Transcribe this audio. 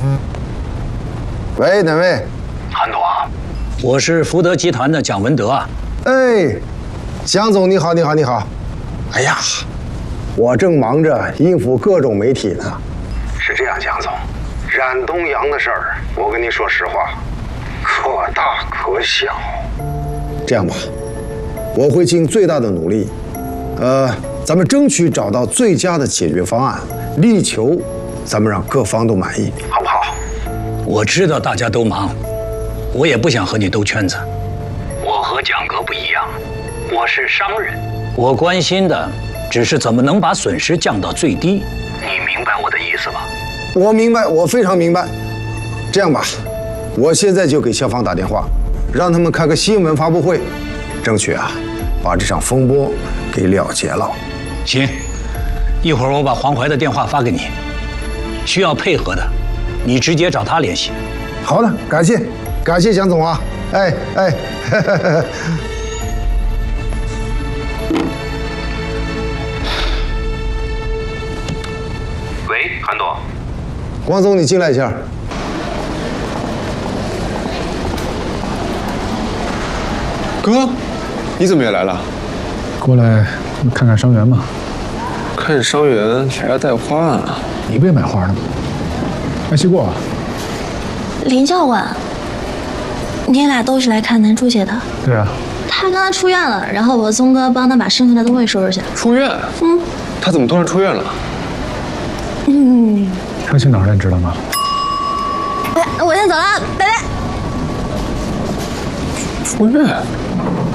喂，哪位？ 韩总啊，我是福德集团的蒋文德啊。 哎，蒋总你好，你好，你好。哎呀，我正忙着应付各种媒体呢。 是这样，蒋总，冉东阳的事儿，我跟你说实话，可大可小。 这样吧，我会尽最大的努力，咱们争取找到最佳的解决方案，力求咱们让各方都满意， 好不好？ 我知道大家都忙，我也不想和你兜圈子。我和蒋哥不一样，我是商人，我关心的只是怎么能把损失降到最低。你明白我的意思吧？ 我明白，我非常明白。这样吧，我现在就给消防打电话，让他们开个新闻发布会，争取把这场风波给了结了。 行，一会儿我把黄怀的电话发给你，需要配合的，你直接找他联系。 好的，感谢蒋总啊！哎， 喂，韩总。 王总，你进来一下。 哥，你怎么也来了？ 过来看看伤员嘛。 看伤员还要带花啊？ 你不也买花的吗？哎，西过。 林教官，你俩都是来看男主角的？ 对啊。 他刚才出院了，然后我宗哥帮他把剩下的东西收拾起来。 出院？他怎么突然出院了？ 他去哪儿了？你知道吗？ 哎，我先走了，拜拜。 出院？